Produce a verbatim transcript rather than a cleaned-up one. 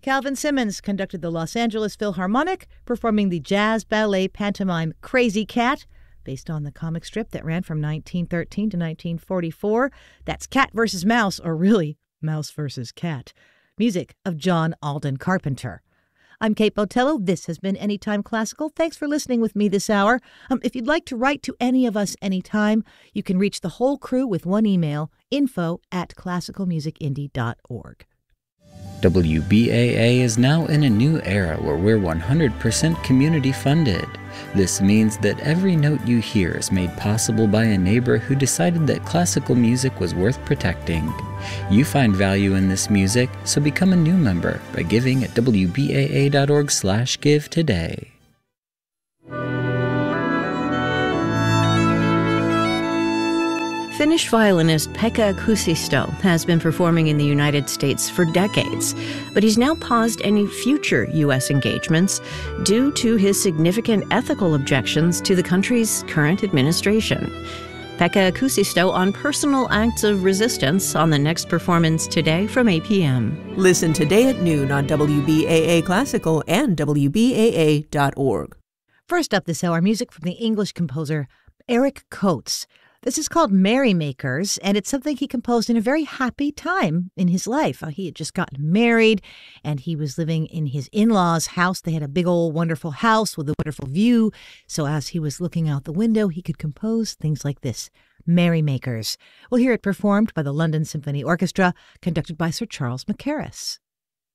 Calvin Simmons conducted the Los Angeles Philharmonic, performing the jazz ballet pantomime Crazy Cat, based on the comic strip that ran from nineteen thirteen to nineteen forty-four. That's Cat versus Mouse, or really, Mouse versus Cat. Music of John Alden Carpenter. I'm Kate Botello. This has been Anytime Classical. Thanks for listening with me this hour. Um, if you'd like to write to any of us anytime, you can reach the whole crew with one email, info at classical music indie dot org. W B A A is now in a new era where we're one hundred percent community funded. This means that every note you hear is made possible by a neighbor who decided that classical music was worth protecting. You find value in this music, so become a new member by giving at w b a a dot org slash give today. Finnish violinist Pekka Kuusisto has been performing in the United States for decades, but he's now paused any future U S engagements due to his significant ethical objections to the country's current administration. Pekka Kuusisto on personal acts of resistance on the next performance today from eight p.m. Listen today at noon on W B A A Classical and w b a a dot org. First up this hour, music from the English composer Eric Coates. This is called Merrymakers, and it's something he composed in a very happy time in his life. Uh, he had just gotten married, and he was living in his in-laws' house. They had a big old wonderful house with a wonderful view. So as he was looking out the window, he could compose things like this, Merrymakers. We'll hear it performed by the London Symphony Orchestra, conducted by Sir Charles Mackerras.